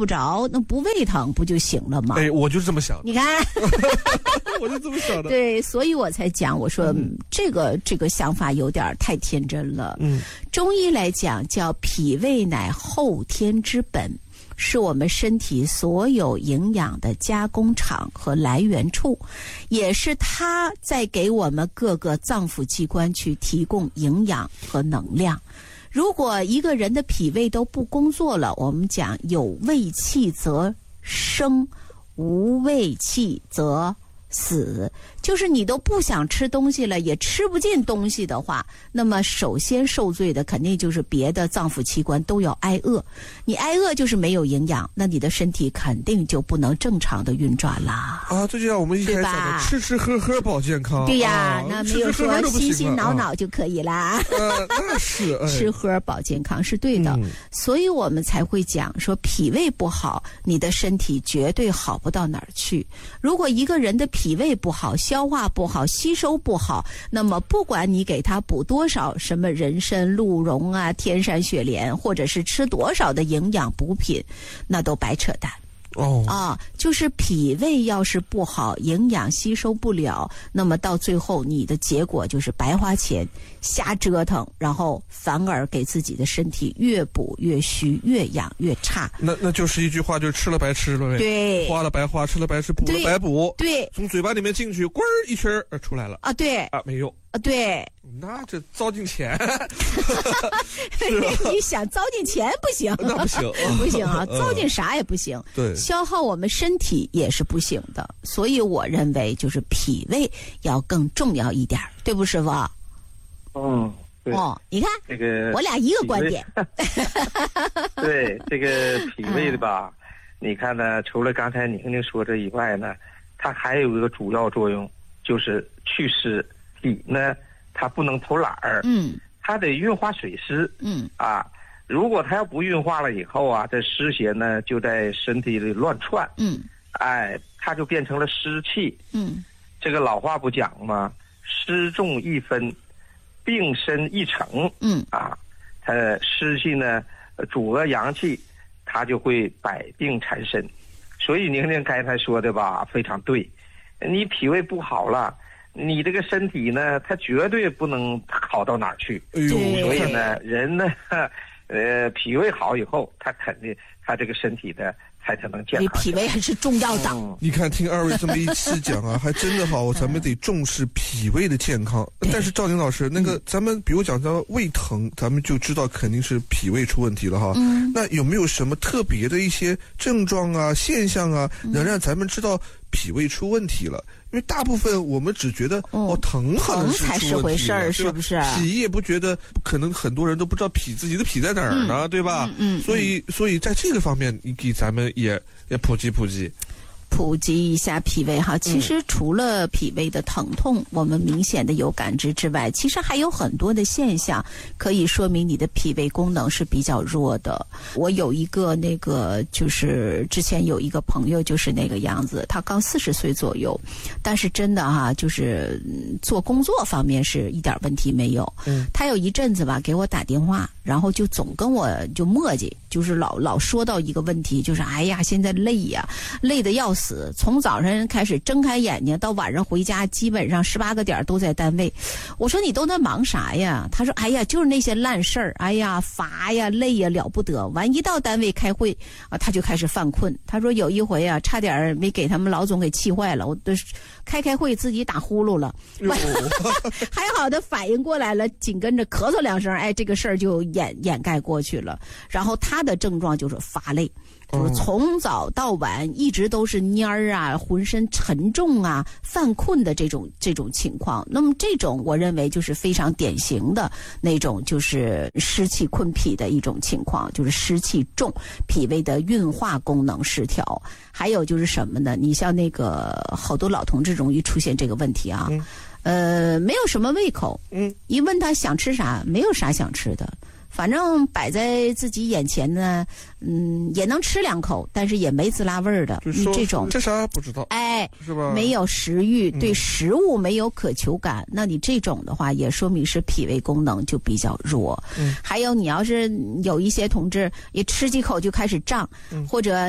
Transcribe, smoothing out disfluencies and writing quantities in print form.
不着，那不胃疼不就行了吗？ 我就这么想。 你看， 我就这么想的。 对，所以我才讲，我说这个想法有点太天真了。中医来讲叫脾胃乃后天之本。是我们身体所有营养的加工厂和来源处，也是它在给我们各个脏腑器官去提供营养和能量。如果一个人的脾胃都不工作了，我们讲有胃气则生，无胃气则死，就是你都不想吃东西了，也吃不进东西的话，那么首先受罪的肯定就是别的脏腑器官都要挨饿。你挨饿就是没有营养，那你的身体肯定就不能正常的运转啦。 这就像我们一开始讲的，吃吃喝喝保健康。 对呀，那没有说心心脑脑就可以啦。 那是吃喝保健康是对的，所以我们才会讲说脾胃不好，你的身体绝对好不到哪儿去。如果一个人的脾胃不好，消化不好，吸收不好，那么不管你给他补多少什么人参、鹿茸啊、天山雪莲，或者是吃多少的营养补品，那都白扯淡。就是脾胃要是不好，营养吸收不了，那么到最后你的结果就是白花钱，瞎折腾，然后反而给自己的身体越补越虚，越养越差。 那就是一句话，就是吃了白吃了呗。 对， 花了白花，吃了白吃，补了白补。 对， 从嘴巴里面进去，滚儿一圈出来了。 对没用。 对， 那这糟践钱你想糟践钱不行， 那不行， 不行啊，糟践啥也不行。 对， 消耗我们身体也是不行的。所以我认为就是脾胃要更重要一点，对不师傅？ 对。 你看这个我俩一个观点。 对，这个脾胃的吧，你看呢，除了刚才宁宁说这以外呢，它还有一个主要作用，就是祛湿。脾呢，它不能偷懒儿，它得运化水湿，如果它要不运化了以后啊，这湿邪呢就在身体里乱窜，它就变成了湿气，这个老话不讲吗？湿重一分，病深一成，它湿气呢阻遏阳气，它就会百病缠身。所以宁宁刚才说的吧，非常对，你脾胃不好了，你这个身体呢，它绝对不能好到哪儿去。所以呢，人呢，脾胃好以后，他肯定他这个身体的才能健康。 脾胃还是重要的。 你看，听二位这么一次讲啊，还真的好，咱们得重视脾胃的健康。但是赵宁老师，那个咱们比如讲到胃疼，咱们就知道肯定是脾胃出问题了哈。那有没有什么特别的一些症状啊、现象啊，能让咱们知道脾胃出问题了？因为大部分我们只觉得疼好像才是回事儿，是不是？ 脾也不觉得，可能很多人都不知道自己的脾在哪儿呢，对吧？所以在这个方面，你给咱们也普及一下脾胃哈。其实除了脾胃的疼痛我们明显的有感知之外，其实还有很多的现象可以说明你的脾胃功能是比较弱的。我有一个就是之前有一个朋友就是那个样子，他刚40岁左右，但是真的哈，就是做工作方面是一点问题没有。他有一阵子吧给我打电话，然后就总跟我就磨叽，就是老说到一个问题，就是哎呀现在累呀，累得要死，从早上开始睁开眼睛到晚上回家，基本上18个点都在单位。我说你都在忙啥呀？他说哎呀就是那些烂事儿，哎呀乏呀累呀了不得。完一到单位开会他就开始犯困。他说有一回差点没给他们老总给气坏了，我都开会自己打呼噜了，还好的反应过来了，紧跟着咳嗽2声，这个事儿就掩盖过去了。然后他的症状就是乏累，就是从早到晚一直都是蔫儿啊，浑身沉重啊，犯困的这种情况。那么这种我认为就是非常典型的那种就是湿气困脾的一种情况，就是湿气重，脾胃的运化功能失调。还有就是什么呢？你像那个好多老同志容易出现这个问题啊，没有什么胃口，一问他想吃啥，没有啥想吃的。反正摆在自己眼前呢，也能吃2口，但是也没滋啦味儿的。这种这啥不知道，是吧？ 没有食欲，对食物没有渴求感，那你这种的话，也说明是脾胃功能就比较弱。还有你要是有一些同志也吃几口就开始胀，或者